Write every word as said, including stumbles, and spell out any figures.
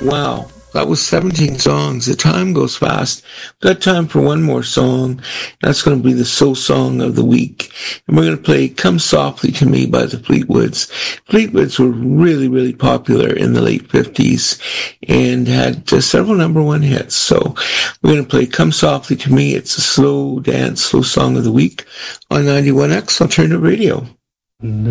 Wow, that was seventeen songs. The time goes fast. We've got time for one more song. That's going to be the Soul Song of the Week. And we're going to play Come Softly to Me by the Fleetwoods. Fleetwoods were really, really popular in the late fifties and had uh, several number one hits. So we're going to play Come Softly to Me. It's a slow dance, slow song of the week on ninety-one X Alternative Radio.